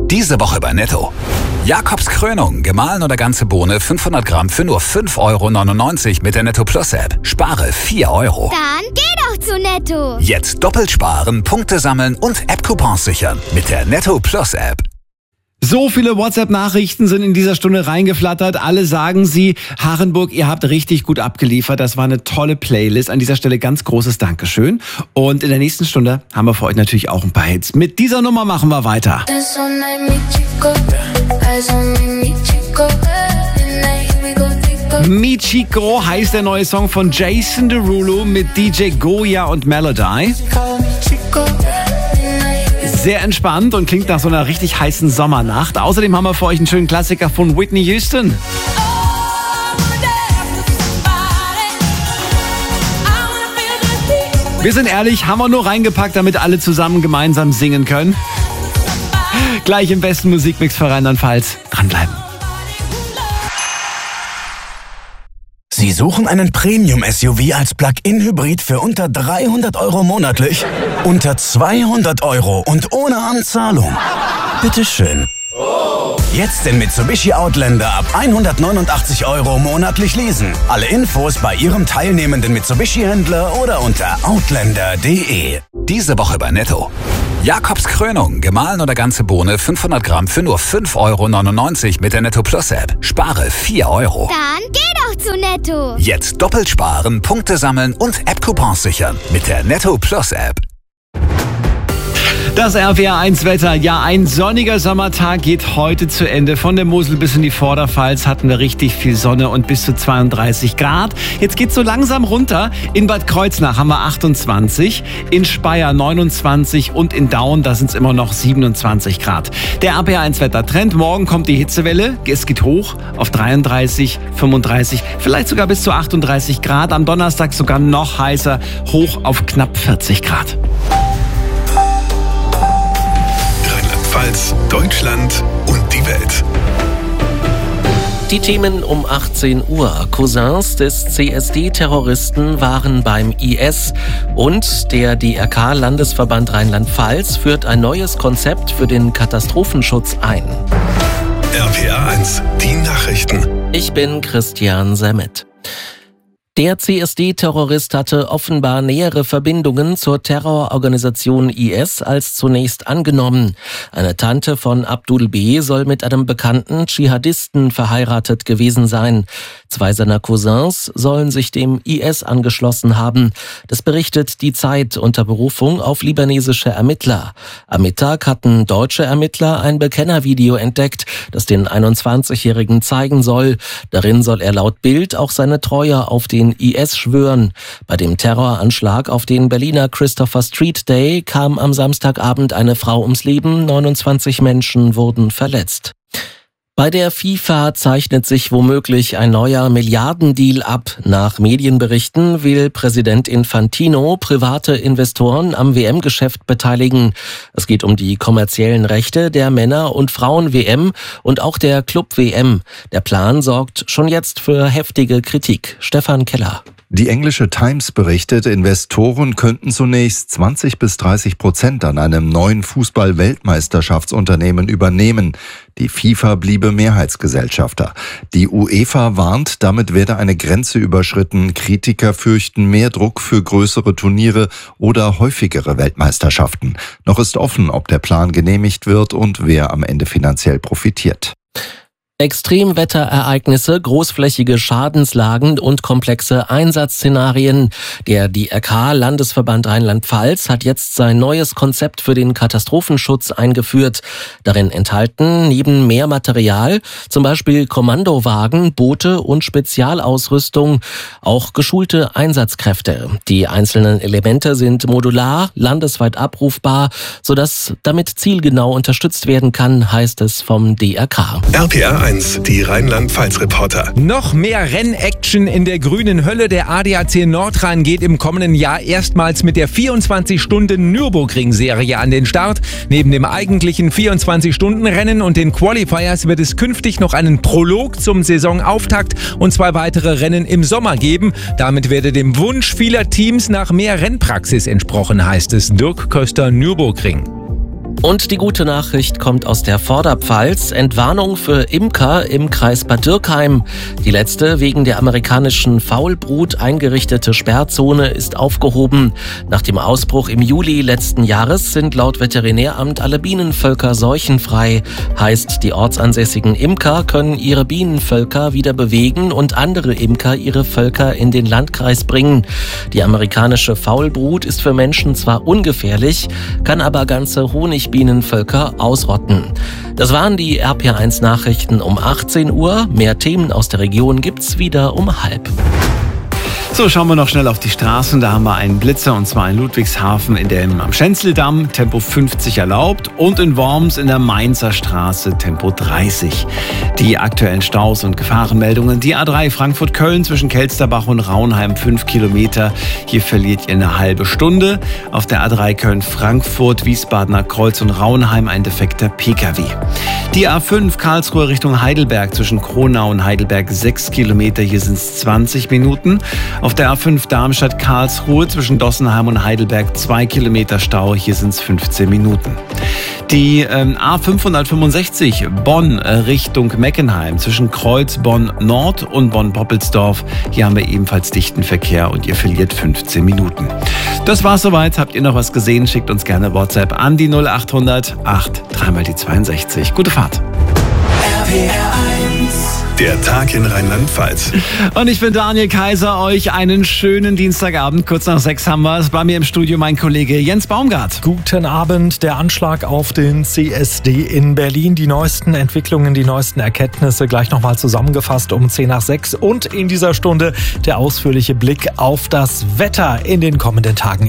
Diese Woche bei Netto. Jakobs Krönung, gemahlen oder ganze Bohne 500 Gramm für nur 5,99 € mit der Netto Plus App. Spare 4 €. Dann geh doch zu Netto. Jetzt doppelt sparen, Punkte sammeln und App-Coupons sichern mit der Netto Plus App. So viele WhatsApp-Nachrichten sind in dieser Stunde reingeflattert. Alle sagen sie, Harenburg, ihr habt richtig gut abgeliefert. Das war eine tolle Playlist. An dieser Stelle ganz großes Dankeschön. Und in der nächsten Stunde haben wir für euch natürlich auch ein paar Hits. Mit dieser Nummer machen wir weiter. Mi Chico heißt der neue Song von Jason Derulo mit DJ Goya und Melody. Sehr entspannt und klingt nach so einer richtig heißen Sommernacht. Außerdem haben wir für euch einen schönen Klassiker von Whitney Houston. Wir sind ehrlich, haben wir nur reingepackt, damit alle zusammen gemeinsam singen können. Gleich im besten Musikmix für Rheinland-Pfalz. Dranbleiben. Sie suchen einen Premium-SUV als Plug-in-Hybrid für unter 300 € monatlich? Unter 200 € und ohne Anzahlung? Bitteschön. Jetzt den Mitsubishi Outlander ab 189 € monatlich leasen. Alle Infos bei Ihrem teilnehmenden Mitsubishi-Händler oder unter outlander.de. Diese Woche bei Netto. Jakobs Krönung, gemahlen oder ganze Bohne 500 Gramm für nur 5,99 € mit der Netto Plus App. Spare 4 €. Dann geh doch zu Netto. Jetzt doppelt sparen, Punkte sammeln und App-Coupons sichern mit der Netto Plus App. Das RPR1-Wetter. Ja, ein sonniger Sommertag geht heute zu Ende. Von der Mosel bis in die Vorderpfalz hatten wir richtig viel Sonne und bis zu 32 Grad. Jetzt geht's so langsam runter. In Bad Kreuznach haben wir 28, in Speyer 29 und in Daun, da sind es immer noch 27 Grad. Der RPR1-Wettertrend. Morgen kommt die Hitzewelle. Es geht hoch auf 33, 35, vielleicht sogar bis zu 38 Grad. Am Donnerstag sogar noch heißer, hoch auf knapp 40 Grad. Deutschland und die Welt. Die Themen um 18 Uhr. Cousins des CSD-Terroristen waren beim IS und der DRK-Landesverband Rheinland-Pfalz führt ein neues Konzept für den Katastrophenschutz ein. RPR1, die Nachrichten. Ich bin Christian Semmet. Der CSD-Terrorist hatte offenbar nähere Verbindungen zur Terrororganisation IS als zunächst angenommen. Eine Tante von Abdul B. soll mit einem bekannten Dschihadisten verheiratet gewesen sein. 2 seiner Cousins sollen sich dem IS angeschlossen haben. Das berichtet die Zeit unter Berufung auf libanesische Ermittler. Am Mittag hatten deutsche Ermittler ein Bekennervideo entdeckt, das den 21-Jährigen zeigen soll. Darin soll er laut Bild auch seine Treue auf den IS schwören. Bei dem Terroranschlag auf den Berliner Christopher Street Day kam am Samstagabend eine Frau ums Leben, 29 Menschen wurden verletzt. Bei der FIFA zeichnet sich womöglich ein neuer Milliardendeal ab. Nach Medienberichten will Präsident Infantino private Investoren am WM-Geschäft beteiligen. Es geht um die kommerziellen Rechte der Männer- und Frauen-WM und auch der Club-WM. Der Plan sorgt schon jetzt für heftige Kritik. Stefan Keller. Die englische Times berichtet, Investoren könnten zunächst 20-30% an einem neuen Fußball-Weltmeisterschaftsunternehmen übernehmen. Die FIFA bliebe Mehrheitsgesellschafter. Die UEFA warnt, damit werde eine Grenze überschritten. Kritiker fürchten mehr Druck für größere Turniere oder häufigere Weltmeisterschaften. Noch ist offen, ob der Plan genehmigt wird und wer am Ende finanziell profitiert. Extremwetterereignisse, großflächige Schadenslagen und komplexe Einsatzszenarien. Der DRK-Landesverband Rheinland-Pfalz hat jetzt sein neues Konzept für den Katastrophenschutz eingeführt. Darin enthalten neben mehr Material, zum Beispiel Kommandowagen, Boote und Spezialausrüstung, auch geschulte Einsatzkräfte. Die einzelnen Elemente sind modular, landesweit abrufbar, sodass damit zielgenau unterstützt werden kann, heißt es vom DRK. RPR1, die Rheinland-Pfalz-Reporter. Noch mehr Rennaction in der grünen Hölle. Der ADAC Nordrhein geht im kommenden Jahr erstmals mit der 24-Stunden-Nürburgring-Serie an den Start. Neben dem eigentlichen 24-Stunden-Rennen und den Qualifiers wird es künftig noch einen Prolog zum Saisonauftakt und 2 weitere Rennen im Sommer geben. Damit werde dem Wunsch vieler Teams nach mehr Rennpraxis entsprochen, heißt es. Dirk Köster, Nürburgring. Und die gute Nachricht kommt aus der Vorderpfalz. Entwarnung für Imker im Kreis Bad Dürkheim. Die letzte wegen der amerikanischen Faulbrut eingerichtete Sperrzone ist aufgehoben. Nach dem Ausbruch im Juli letzten Jahres sind laut Veterinäramt alle Bienenvölker seuchenfrei. Heißt, die ortsansässigen Imker können ihre Bienenvölker wieder bewegen und andere Imker ihre Völker in den Landkreis bringen. Die amerikanische Faulbrut ist für Menschen zwar ungefährlich, kann aber ganze Honigbienenvölker ausrotten. Das waren die RPA1 Nachrichten um 18 Uhr. Mehr Themen aus der Region gibt's wieder um 12:30. So, schauen wir noch schnell auf die Straßen. Da haben wir einen Blitzer, und zwar in Ludwigshafen am Schenzeldamm, Tempo 50 erlaubt, und in Worms in der Mainzer Straße, Tempo 30. Die aktuellen Staus und Gefahrenmeldungen: die A3 Frankfurt-Köln zwischen Kelsterbach und Raunheim 5 Kilometer. Hier verliert ihr eine halbe Stunde. Auf der A3 Köln-Frankfurt, Wiesbadener Kreuz und Raunheim ein defekter Pkw. Die A5 Karlsruhe Richtung Heidelberg zwischen Kronau und Heidelberg 6 Kilometer. Hier sind es 20 Minuten. Auf der A5 Darmstadt-Karlsruhe zwischen Dossenheim und Heidelberg 2 Kilometer Stau. Hier sind es 15 Minuten. Die A565 Bonn Richtung Meckenheim zwischen Kreuz Bonn-Nord und Bonn-Poppelsdorf. Hier haben wir ebenfalls dichten Verkehr und ihr verliert 15 Minuten. Das war's soweit. Habt ihr noch was gesehen? Schickt uns gerne WhatsApp an die 0800 8 3 die 62. Gute Fahrt. Der Tag in Rheinland-Pfalz. Und ich bin Daniel Kaiser. Euch einen schönen Dienstagabend. Kurz nach 6 haben wir es. Bei mir im Studio mein Kollege Jens Baumgart. Guten Abend. Der Anschlag auf den CSD in Berlin. Die neuesten Entwicklungen, die neuesten Erkenntnisse gleich nochmal zusammengefasst um 10 nach 6. Und in dieser Stunde der ausführliche Blick auf das Wetter in den kommenden Tagen.